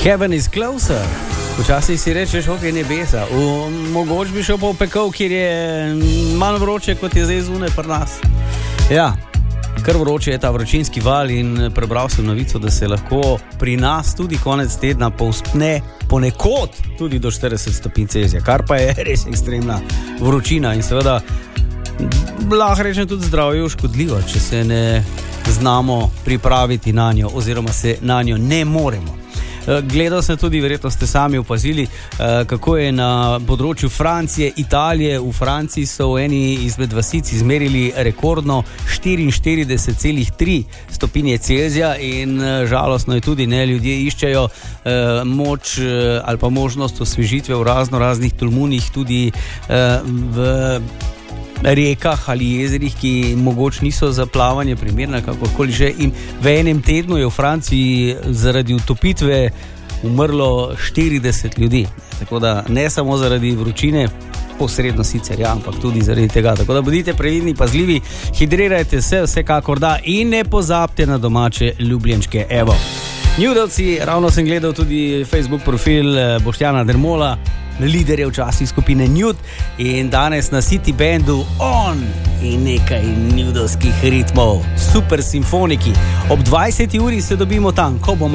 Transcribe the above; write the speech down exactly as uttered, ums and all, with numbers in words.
Heaven is closer. Včasih si rečeš, ok, nebesa. V, mogoče bi šel pa v pekel, kjer je manj vroče, kot je zdaj zunaj pri nas. Ja, kar vroče je ta vročinski val in prebral sem novico, da se lahko pri nas tudi konec tedna povzpne ponekod tudi do štirideset stopinj Celzija, kar pa je res ekstremna vročina in seveda lahko rečem tudi zdravju škodljivo, če se ne znamo pripraviti na njo oziroma se na njo ne moremo. Gledal sem tudi, verjetno ste sami opazili, kako je na področju Francije, Italije. V Franciji so v eni izmed vasic izmerili rekordno štiriinštirideset celih tri stopinje Celzija in žalostno je tudi, ne, ljudje iščejo eh, moč eh, ali pa možnost osvežitve v razno raznih tolmunih, tudi eh, v rekah ali jezerih, ki mogoče niso za plavanje primerne, kakorkoli že, in v enem tednu je v Franciji zaradi utopitve umrlo štirideset ljudi, tako da ne samo zaradi vročine, posredno sicer, ja, ampak tudi zaradi tega, tako da bodite previdni, pazljivi, hidrirajte se vsekakor da in ne pozabite na domače ljubljenčke. Evo, Newdovci, ravno sem gledal tudi Facebook profil Boštjana Dermola, liderje včasih skupine Nude, in danes na City Bandu on in nekaj newdovskih ritmov, super simfoniki. Ob dvajseti uri se dobimo tam, ko bomo